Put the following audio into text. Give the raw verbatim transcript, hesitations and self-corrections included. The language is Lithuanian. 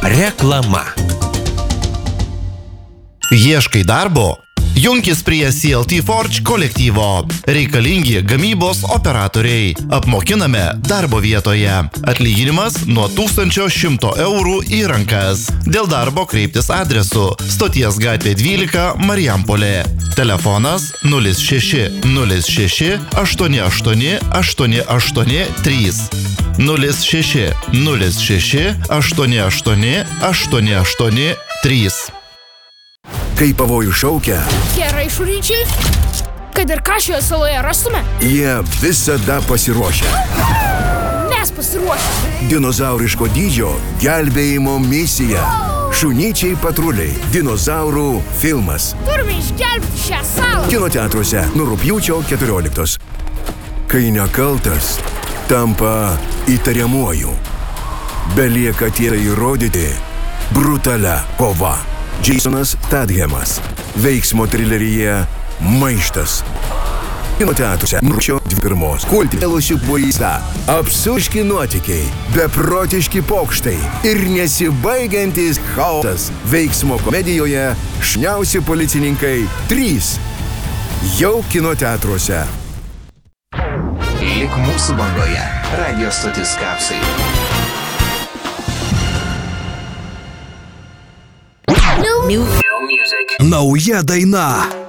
Reklama. Ieškai darbo? Junkis prie C L T Forge kolektyvo. Reikalingi gamybos operatoriai. Apmokiname darbo vietoje. Atlyginimas nuo tūkstančio šimto eurų į rankas. Dėl darbo kreiptis adresu Stoties gatvė dvylika Marijampolė. Telefonas nulis šeši nulis šeši aštuoni aštuoni aštuoni aštuoni trys. nulis šeši nulis šeši aštuoni aštuoni aštuoni aštuoni trys. Kai pavojų šaukia, Gerai, šuryčiai, kad ir ką šioje saloje rastume, jie visada pasiruošia. mes pasiruošę. Dinozauriško dydžio gelbėjimo misija. Šunyčiai patruliai. Dinozaurų filmas. Turime išgelbėti šią salą. Kino teatruose nuo rugpjūčio keturioliktos. Kai nekaltas tampa įtariamuoju. Belieka tiesą įrodyti brutalia kova. Jasonas Tadhemas. Veiksmo trileryje Maištas. Kino teatruose rugpjūčio dvidešimt pirmos. Kultėlusių baisa. Absurdiški nuotykiai. Beprotiški pokštai. Ir nesibaigiantis chaosas. Veiksmo komedijoje Šniausi policininkai trys. Jau kino teatruose. Lik mūsų bangoje. Radio stotis Kapsai. New music. Nauja daina.